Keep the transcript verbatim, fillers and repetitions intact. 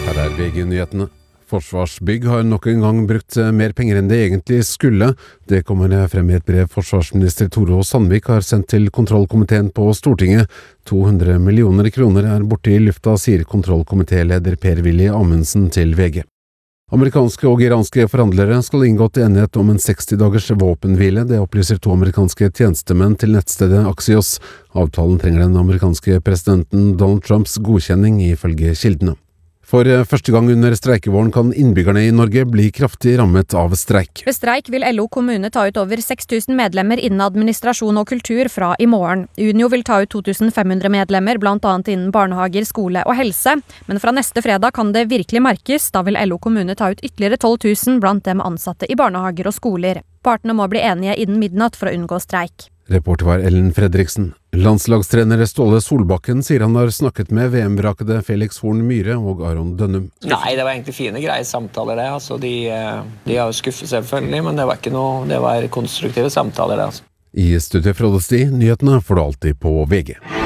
Her er V G-nyhetene. Forsvarsbygg har nok en gang brukt mer penger enn det egentlig skulle. Det kommer frem i et brev forsvarsminister Tore Sandvik har sendt til kontrollkomiteen på Stortinget. to hundre millioner kroner er borte i lufta, sier kontrollkomitéleder Per-Willy Amundsen til V G. Amerikanske og iranske forhandlere skal inngått enighet om en seksti dagers våpenhvile. Det opplyser to amerikanske tjenestemenn til nettstedet Axios. Avtalen trenger den amerikanske presidenten Donald Trumps godkjenning, ifølge kildene. For første gang under streikevåren kan innbyggerne i Norge bli kraftig rammet av streik. Ved streik vil L O kommune ta ut over seks tusen medlemmer innen administrasjon og kultur fra i morgen. Unio vil ta ut to tusen fem hundre medlemmer, blant annet innen barnehager, skole og helse. Men fra neste fredag kan det virkelig merkes. Da vil L O kommune ta ut ytterligere tolv tusen blant dem ansatte i barnehager og skoler. Partene må bli enige innen midnatt for å unngå streik. Reporter var Ellen Fredriksen. Landslagstrener Ståle Solbakken sier han har snakket med V M-brakede Felix Horn Myhre og Aron Dønnum. Nei, det var egentlig fine, greie samtaler det. Altså, de, de har jo skuffet selvfølgelig, men det var ikke noe, det var konstruktive samtaler det. Altså. I studiet Frode Sti, nyhetene får du alltid på V G.